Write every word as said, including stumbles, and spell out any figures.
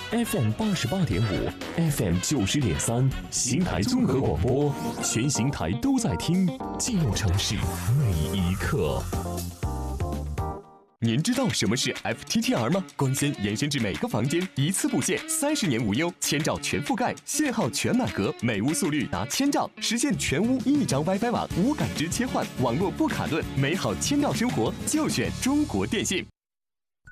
F M 八十八点五，F M 九十点三，邢台综合广播，全邢台都在听，记录城市每一刻。您知道什么是 F T T R 吗？光纤延伸至每个房间，一次布线，三十年无忧，千兆全覆盖，信号全满格，每屋速率达千兆，实现全屋一张 WiFi 网无感知切换，网络不卡顿，美好千兆生活就选中国电信。